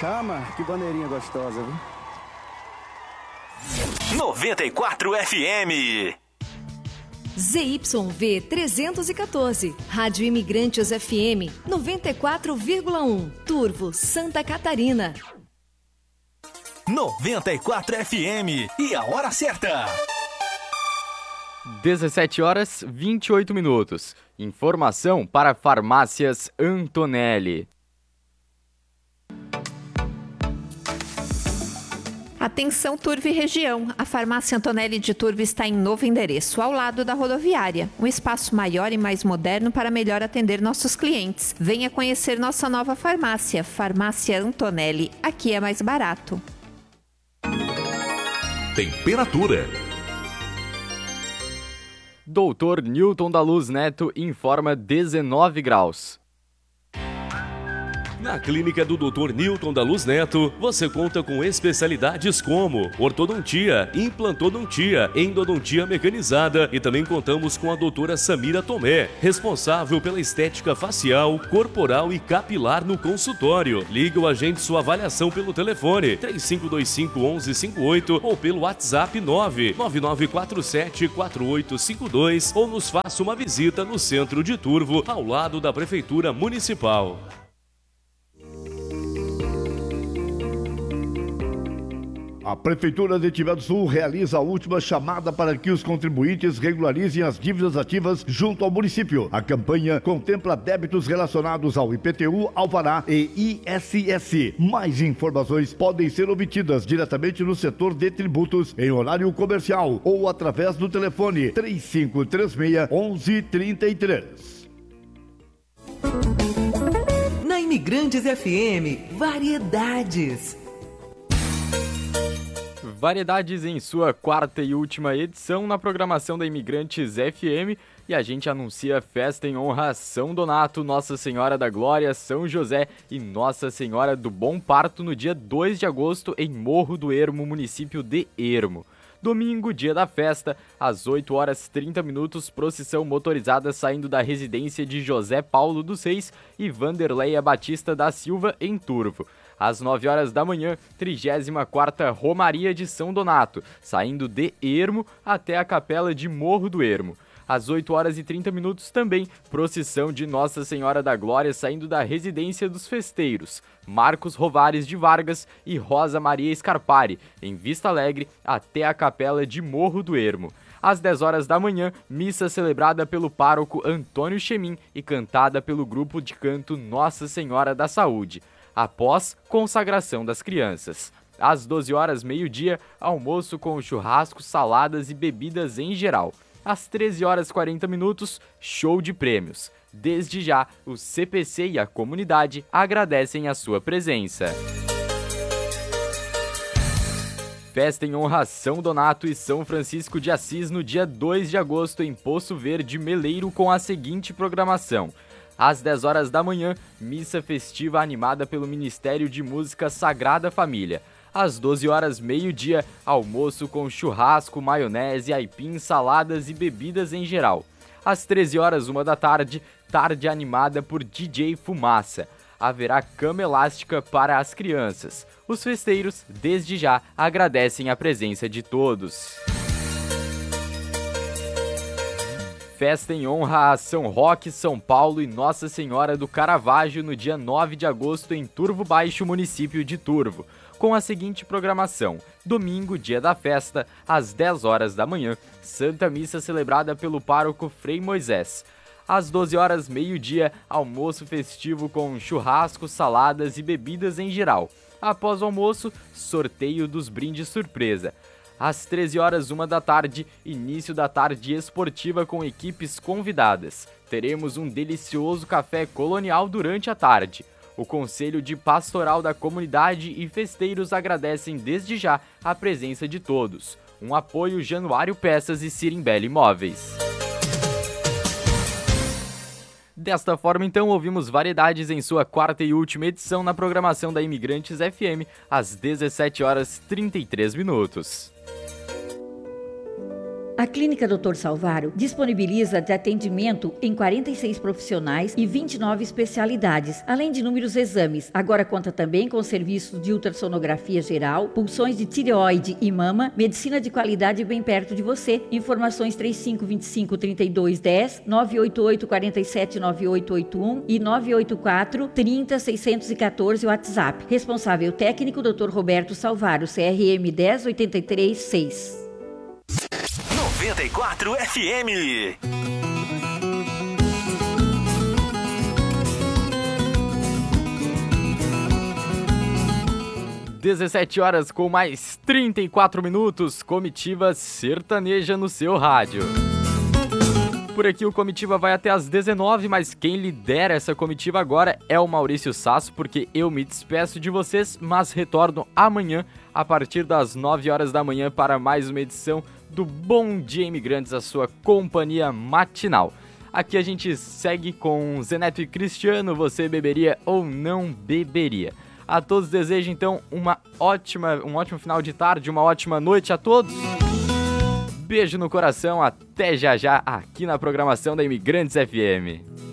chama, que bandeirinha gostosa, viu? 94 FM. ZYV 314, Rádio Imigrantes FM 94,1, Turvo, Santa Catarina. 94 FM e a hora certa. 17 horas 28 minutos. Informação para Farmácias Antonelli. Atenção Turvo e região, a Farmácia Antonelli de Turvo está em novo endereço, ao lado da rodoviária. Um espaço maior e mais moderno para melhor atender nossos clientes. Venha conhecer nossa nova farmácia, Farmácia Antonelli. Aqui é mais barato. Temperatura. Doutor Newton da Luz Neto informa 19 graus. Na clínica do Dr. Newton da Luz Neto, você conta com especialidades como ortodontia, implantodontia, endodontia mecanizada e também contamos com a doutora Samira Tomé, responsável pela estética facial, corporal e capilar no consultório. Ligue ou agende sua avaliação pelo telefone 3525-1158 ou pelo WhatsApp 99947-4852 ou nos faça uma visita no centro de Turvo, ao lado da Prefeitura Municipal. A Prefeitura de Timbé do Sul realiza a última chamada para que os contribuintes regularizem as dívidas ativas junto ao município. A campanha contempla débitos relacionados ao IPTU, Alvará e ISS. Mais informações podem ser obtidas diretamente no setor de tributos em horário comercial ou através do telefone 3536-1133. Na Imigrantes FM, variedades. Variedades em sua quarta e última edição na programação da Imigrantes FM, e a gente anuncia festa em honra a São Donato, Nossa Senhora da Glória, São José e Nossa Senhora do Bom Parto no dia 2 de agosto em Morro do Ermo, município de Ermo. Domingo, dia da festa, às 8 horas 30 minutos, procissão motorizada saindo da residência de José Paulo dos Reis e Vanderleia Batista da Silva, em Turvo. Às 9 horas da manhã, 34ª Romaria de São Donato, saindo de Ermo até a Capela de Morro do Ermo. Às 8 horas e 30 minutos também, procissão de Nossa Senhora da Glória saindo da Residência dos Festeiros, Marcos Rovares de Vargas e Rosa Maria Scarpari, em Vista Alegre, até a Capela de Morro do Ermo. Às 10 horas da manhã, missa celebrada pelo pároco Antônio Chemin e cantada pelo grupo de canto Nossa Senhora da Saúde. Após consagração das crianças. Às 12 horas, meio-dia, almoço com churrasco, saladas e bebidas em geral. Às 13 horas 40 minutos, show de prêmios. Desde já, o CPC e a comunidade agradecem a sua presença. Festa em honra a São Donato e São Francisco de Assis no dia 2 de agosto em Poço Verde, Meleiro, com a seguinte programação. Às 10 horas da manhã, missa festiva animada pelo Ministério de Música Sagrada Família. Às 12 horas, meio-dia, almoço com churrasco, maionese, aipim, saladas e bebidas em geral. Às 13 horas, 1 da tarde, tarde animada por DJ Fumaça. Haverá cama elástica para as crianças. Os festeiros, desde já, agradecem a presença de todos. Festa em honra a São Roque, São Paulo e Nossa Senhora do Caravaggio no dia 9 de agosto em Turvo Baixo, município de Turvo, com a seguinte programação. Domingo, dia da festa, às 10 horas da manhã, Santa Missa celebrada pelo pároco Frei Moisés. Às 12 horas, meio-dia, almoço festivo com churrasco, saladas e bebidas em geral. Após o almoço, sorteio dos brindes surpresa. Às 13 horas, 1 da tarde, início da tarde esportiva com equipes convidadas. Teremos um delicioso café colonial durante a tarde. O Conselho de Pastoral da Comunidade e festeiros agradecem desde já a presença de todos. Um apoio Januário Peças e Sirimbele Imóveis. Desta forma, então, ouvimos variedades em sua quarta e última edição na programação da Imigrantes FM, às 17 horas 33 minutos. A Clínica Dr. Salvaro disponibiliza de atendimento em 46 profissionais e 29 especialidades, além de inúmeros exames. Agora conta também com serviços de ultrassonografia geral, pulsões de tireoide e mama, medicina de qualidade bem perto de você. Informações 3525-3210, 988-479881 e 984-30-614 WhatsApp. Responsável técnico Dr. Roberto Salvaro, CRM 10836. 94 FM. (17h) com mais 34 minutos, Comitiva Sertaneja no seu rádio. Por aqui o Comitiva vai até às 19h, mas quem lidera essa comitiva agora é o Maurício Sasso, porque eu me despeço de vocês, mas retorno amanhã a partir das 9h da manhã para mais uma edição do Bom Dia Imigrantes, a sua companhia matinal. Aqui a gente segue com Zeneto e Cristiano, você beberia ou não beberia? A todos desejo então um ótimo final de tarde, uma ótima noite a todos. Beijo no coração, até já aqui na programação da Imigrantes FM.